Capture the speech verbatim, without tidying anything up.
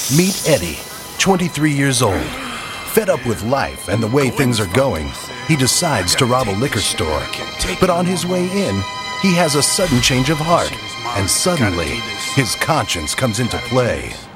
Meet Eddie, twenty-three years old. Fed up with life and the way things are going, he decides to rob a liquor store. But on his way in, he has a sudden change of heart, and suddenly, his conscience comes into play.